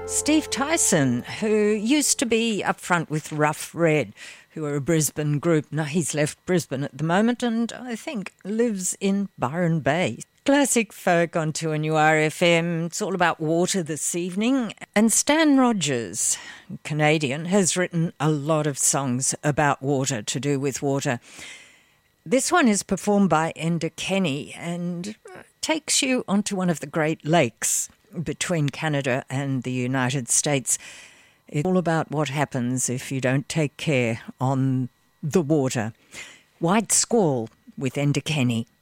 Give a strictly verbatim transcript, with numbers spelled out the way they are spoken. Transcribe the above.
Steve Tyson, who used to be up front with Rough Red, who are a Brisbane group. Now he's left Brisbane at the moment and I think lives in Byron Bay. Classic folk on two N U R F M. It's all about water this evening. And Stan Rogers, Canadian, has written a lot of songs about water, to do with water. This one is performed by Enda Kenny and takes you onto one of the Great Lakes between Canada and the United States. It's all about what happens if you don't take care on the water. White Squall with Enda Kenny.